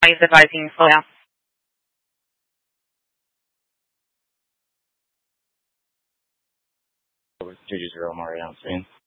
He's advising you slow down. Over 220 Mario, I'm saying.